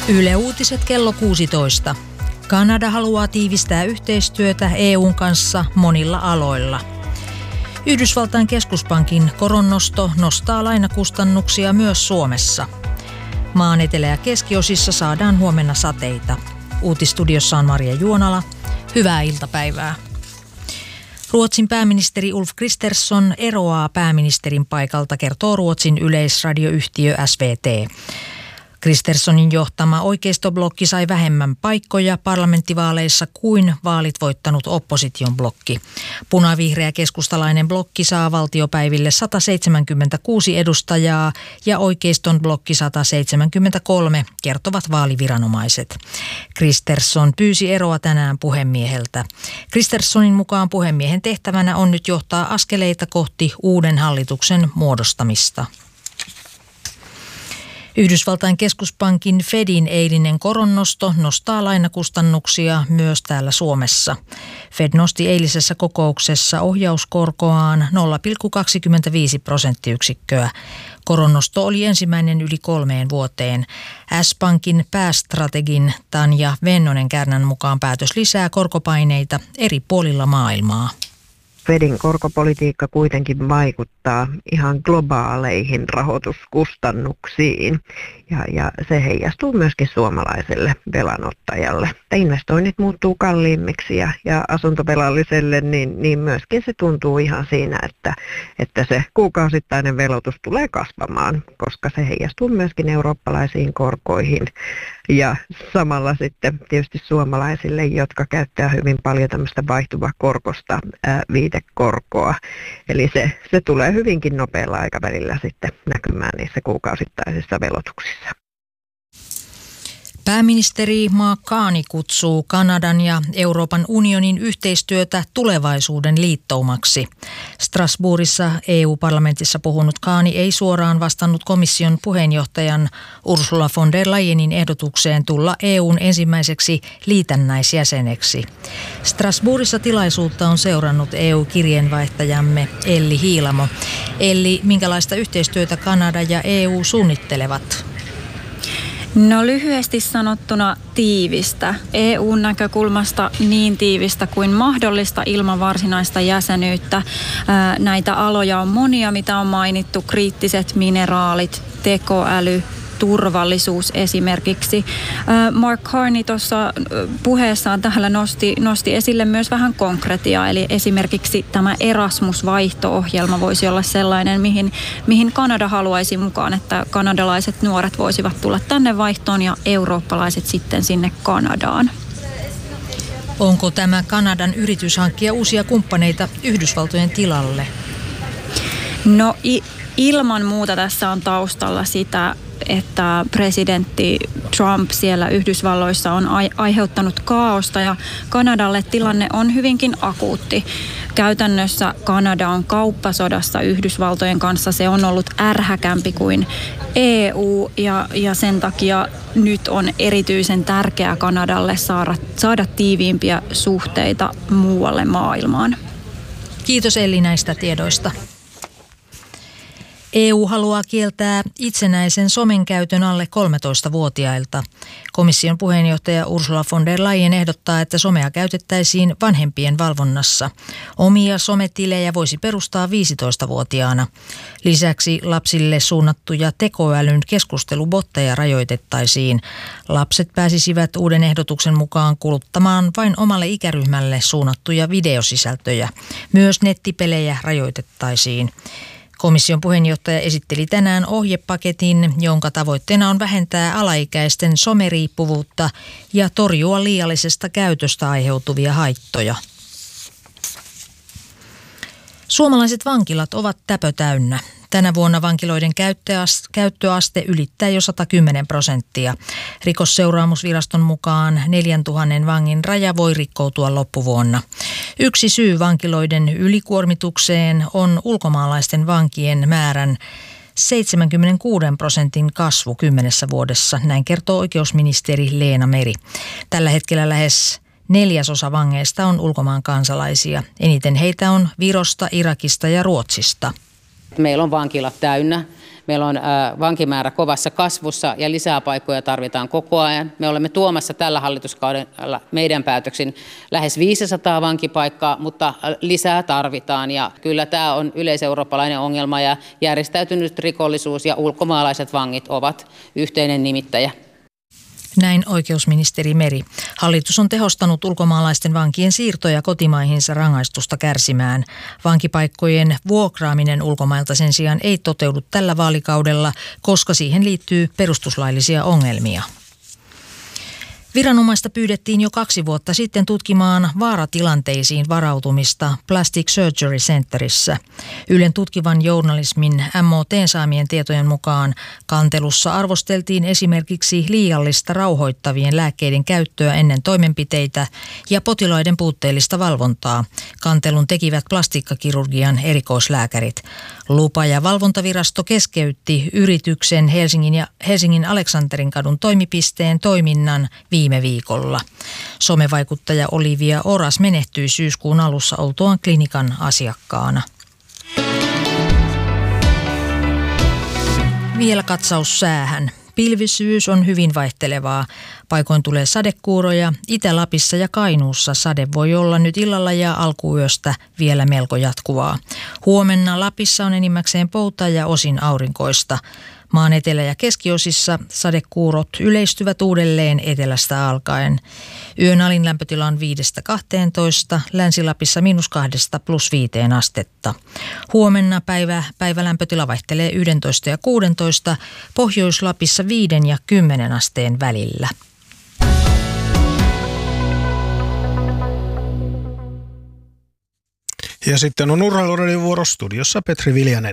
Yle Uutiset kello 16. Kanada haluaa tiivistää yhteistyötä EU:n kanssa monilla aloilla. Yhdysvaltain keskuspankin koronnosto nostaa lainakustannuksia myös Suomessa. Maan etelä- ja keskiosissa saadaan huomenna sateita. Uutistudiossa on Maria Juonala. Hyvää iltapäivää. Ruotsin pääministeri Ulf Kristersson eroaa pääministerin paikalta, kertoo Ruotsin yleisradioyhtiö SVT. Kristerssonin johtama oikeistoblokki sai vähemmän paikkoja parlamenttivaaleissa kuin vaalit voittanut opposition blokki. Punavihreä keskustalainen blokki saa valtiopäiville 176 edustajaa ja oikeiston blokki 173, kertovat vaaliviranomaiset. Kristersson pyysi eroa tänään puhemieheltä. Kristerssonin mukaan puhemiehen tehtävänä on nyt johtaa askeleita kohti uuden hallituksen muodostamista. Yhdysvaltain keskuspankin Fedin eilinen koronnosto nostaa lainakustannuksia myös täällä Suomessa. Fed nosti eilisessä kokouksessa ohjauskorkoaan 0,25 prosenttiyksikköä. Koronnosto oli ensimmäinen yli 3 vuoteen. S-Pankin päästrategin Tanja Vennonen-Kärnän mukaan päätös lisää korkopaineita eri puolilla maailmaa. Fedin korkopolitiikka kuitenkin vaikuttaa ihan globaaleihin rahoituskustannuksiin ja se heijastuu myöskin suomalaiselle velanottajalle. Investoinnit muuttuu kalliimmiksi ja asuntovelalliselle, niin myöskin se tuntuu ihan siinä, että se kuukausittainen velotus tulee kasvamaan, koska se heijastuu myöskin eurooppalaisiin korkoihin ja samalla sitten tietysti suomalaisille, jotka käyttää hyvin paljon tämmöistä vaihtuvakorkoista viitekorkoa. Eli se tulee hyvinkin nopealla aikavälillä sitten näkymään niissä kuukausittaisissa velotuksissa. Pääministeri Mark Carney kutsuu Kanadan ja Euroopan unionin yhteistyötä tulevaisuuden liittoumaksi. Strasbourgissa EU-parlamentissa puhunut Carney ei suoraan vastannut komission puheenjohtajan Ursula von der Leyenin ehdotukseen tulla EUn ensimmäiseksi liitännäisjäseneksi. Strasbourgissa tilaisuutta on seurannut EU-kirjeenvaihtajamme Elli Hiilamo. Elli, minkälaista yhteistyötä Kanada ja EU suunnittelevat? No lyhyesti sanottuna tiivistä. EU:n näkökulmasta niin tiivistä kuin mahdollista ilman varsinaista jäsenyyttä. Näitä aloja on monia, mitä on mainittu. Kriittiset mineraalit, tekoäly, turvallisuus esimerkiksi. Mark Carney tuossa puheessaan täällä nosti esille myös vähän konkretiaa, eli esimerkiksi tämä Erasmus-vaihto-ohjelma voisi olla sellainen, mihin Kanada haluaisi mukaan, että kanadalaiset nuoret voisivat tulla tänne vaihtoon ja eurooppalaiset sitten sinne Kanadaan. Onko tämä Kanadan yritys hankkia uusia kumppaneita Yhdysvaltojen tilalle? No ilman muuta tässä on taustalla sitä, että presidentti Trump siellä Yhdysvalloissa on aiheuttanut kaaosta ja Kanadalle tilanne on hyvinkin akuutti. Käytännössä Kanada on kauppasodassa Yhdysvaltojen kanssa. Se on ollut ärhäkämpi kuin EU ja sen takia nyt on erityisen tärkeää Kanadalle saada tiiviimpiä suhteita muualle maailmaan. Kiitos Elli näistä tiedoista. EU haluaa kieltää itsenäisen somen käytön alle 13-vuotiailta. Komission puheenjohtaja Ursula von der Leyen ehdottaa, että somea käytettäisiin vanhempien valvonnassa. Omia sometilejä voisi perustaa 15-vuotiaana. Lisäksi lapsille suunnattuja tekoälyn keskustelubotteja rajoitettaisiin. Lapset pääsisivät uuden ehdotuksen mukaan kuluttamaan vain omalle ikäryhmälle suunnattuja videosisältöjä. Myös nettipelejä rajoitettaisiin. Komission puheenjohtaja esitteli tänään ohjepaketin, jonka tavoitteena on vähentää alaikäisten someriippuvuutta ja torjua liiallisesta käytöstä aiheutuvia haittoja. Suomalaiset vankilat ovat täpötäynnä. Tänä vuonna vankiloiden käyttöaste ylittää jo 110%. Rikosseuraamusviraston mukaan 4000 vangin raja voi rikkoutua loppuvuonna. Yksi syy vankiloiden ylikuormitukseen on ulkomaalaisten vankien määrän 76% kasvu 10 vuodessa, näin kertoo oikeusministeri Leena Meri. Tällä hetkellä lähes 1/4 vangeista on ulkomaan kansalaisia. Eniten heitä on Virosta, Irakista ja Ruotsista. Meillä on vankilat täynnä. Meillä on vankimäärä kovassa kasvussa ja lisää paikkoja tarvitaan koko ajan. Me olemme tuomassa tällä hallituskaudella meidän päätöksin lähes 500 vankipaikkaa, mutta lisää tarvitaan. Ja kyllä tämä on yleiseurooppalainen ongelma ja järjestäytynyt rikollisuus ja ulkomaalaiset vangit ovat yhteinen nimittäjä. Näin oikeusministeri Meri. Hallitus on tehostanut ulkomaalaisten vankien siirtoja kotimaihinsa rangaistusta kärsimään. Vankipaikkojen vuokraaminen ulkomailta sen sijaan ei toteudu tällä vaalikaudella, koska siihen liittyy perustuslaillisia ongelmia. Viranomaista pyydettiin jo 2 vuotta sitten tutkimaan vaaratilanteisiin varautumista Plastic Surgery Centerissä. Ylen tutkivan journalismin MOT:n saamien tietojen mukaan kantelussa arvosteltiin esimerkiksi liiallista rauhoittavien lääkkeiden käyttöä ennen toimenpiteitä ja potilaiden puutteellista valvontaa. Kantelun tekivät plastiikkakirurgian erikoislääkärit. Lupa- ja valvontavirasto keskeytti yrityksen Helsingin Aleksantterinkadun toimipisteen toiminnan viime viikolla. Somevaikuttaja Olivia Oras menehtyi syyskuun alussa oltuaan klinikan asiakkaana. Vielä katsaus säähän. Pilvisyys on hyvin vaihtelevaa. Paikoin tulee sadekuuroja. Itä-Lapissa ja Kainuussa sade voi olla nyt illalla ja alkuyöstä vielä melko jatkuvaa. Huomenna Lapissa on enimmäkseen poutaa ja osin aurinkoista. Maan etelä- ja keskiosissa sadekuurot yleistyvät uudelleen etelästä alkaen. Yön alin lämpötila on 5-12, Länsi-Lapissa -2 +5 astetta. Huomenna päivälämpötila vaihtelee 11 ja 16, Pohjois-Lapissa 5 ja 10 asteen välillä. Ja sitten on Urheiluradion vuoro, studiossa Petri Viljanen.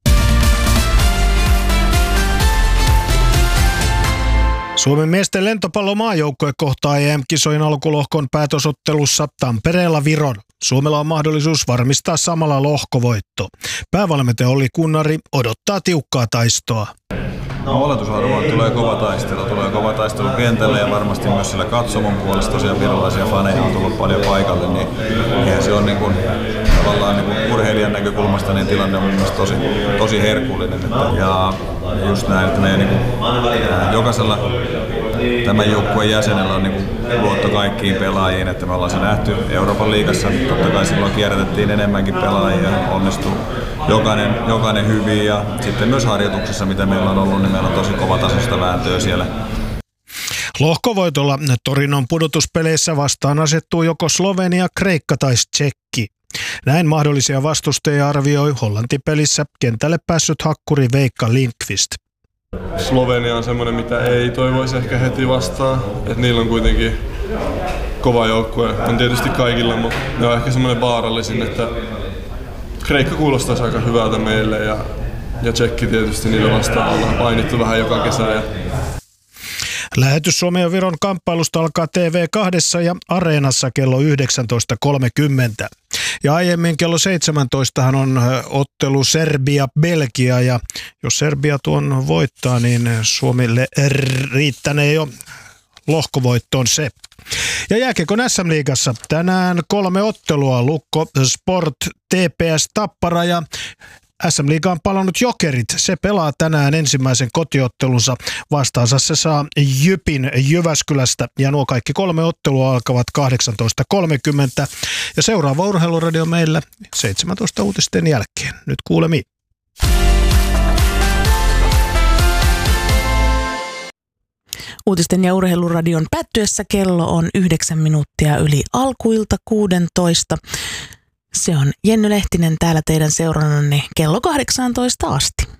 Suomen miesten lentopallomaajoukkue kohtaa EM-kisojen alkulohkon päätösottelussa Tampereella Viron. Suomella on mahdollisuus varmistaa samalla lohkovoitto. Päävalmentaja Olli Kunnari odottaa tiukkaa taistoa. No, oletusarvoon tulee kova taistelu kentällä ja varmasti myös sillä katsomon puolesta. Tosiaan virolaisia faneja on tullut paljon paikalle, niin eihän se on tavallaan urheilijan näkökulmasta niin tilanne on mun mielestä tosi herkullinen. Ja just näin, että meidän jokaisella tämän joukkueen jäsenellä on luotto kaikkiin pelaajiin, että me ollaan se nähty Euroopan liigassa. Totta kai silloin kierrätettiin enemmänkin pelaajia, onnistui jokainen hyvin ja sitten myös harjoituksessa, mitä meillä on ollut, niin meillä on tosi kovatasoista vääntöä siellä. Lohkovoitolla Torinon pudotuspeleissä vastaan asettuu joko Slovenia, Kreikka tai Tšekki. Näin mahdollisia vastustajia arvioi Hollanti-pelissä kentälle päässyt hakkuri Veikka Lindqvist. Slovenia on semmoinen, mitä ei toivoisi ehkä heti vastaan. Et niillä on kuitenkin kova joukkue. On tietysti kaikilla, mutta ne on ehkä semmoinen vaarallisin, että Kreikka kuulostaisi aika hyvältä meille ja Tšekki tietysti niillä vastaan ollaan painittu vähän joka kesä. Lähetys Suomen ja Viron kamppailusta alkaa TV2 ja Areenassa kello 19.30. Ja aiemmin kello 17 on ottelu Serbia-Belgia ja jos Serbia tuon voittaa, niin Suomelle riittänee jo lohkovoittoon se. Ja jääkiekon SM-liigassa tänään 3 ottelua, Lukko, Sport, TPS, Tappara ja SM-liigaan palannut Jokerit. Se pelaa tänään ensimmäisen kotiottelunsa. Vastaansa se saa Jypin Jyväskylästä ja nuo kaikki 3 ottelua alkavat 18.30. Ja seuraava Urheiluradio meillä 17 uutisten jälkeen. Nyt kuulemiin. Uutisten ja Urheiluradion päättyessä kello on 9 minuuttia yli alkuilta 16. Se on Jenny Lehtinen täällä teidän seurannanne kello 18 asti.